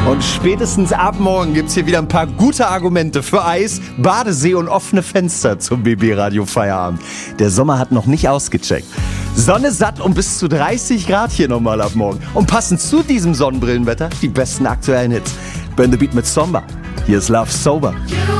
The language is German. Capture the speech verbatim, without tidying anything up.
Und spätestens ab morgen gibt's hier wieder ein paar gute Argumente für Eis, Badesee und offene Fenster zum B B Radio Feierabend. Der Sommer hat noch nicht ausgecheckt. Sonne satt und bis zu dreißig Grad hier nochmal ab morgen. Und passend zu diesem Sonnenbrillenwetter die besten aktuellen Hits. Burn the Beat mit Somba. Hier ist Love Sober.